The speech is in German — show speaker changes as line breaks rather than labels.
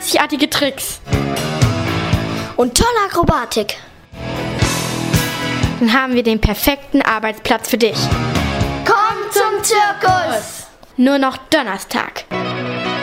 einzigartige Tricks
und tolle Akrobatik.
Dann haben wir den perfekten Arbeitsplatz für dich.
Komm zum Zirkus!
Nur noch Donnerstag.